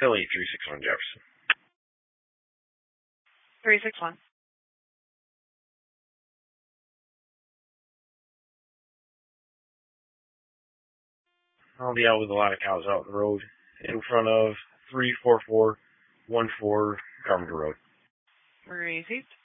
Philly 361 Jefferson. 361. I'll be out with a lot of cows out on the road in front of 34414 Carpenter Road. Received.